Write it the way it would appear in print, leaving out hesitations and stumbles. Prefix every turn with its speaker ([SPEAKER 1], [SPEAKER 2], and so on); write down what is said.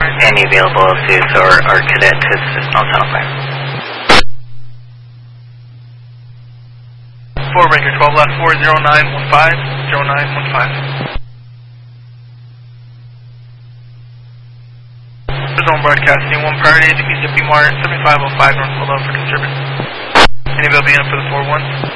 [SPEAKER 1] Any available suits or cadet to assist on Tunnel 5.
[SPEAKER 2] 4 Ranger 12 left 40915, 0915. Zone broadcasting, 1 priority to PCP Mart 7505 North Willow for disturbance. Any available unit for the 4-1?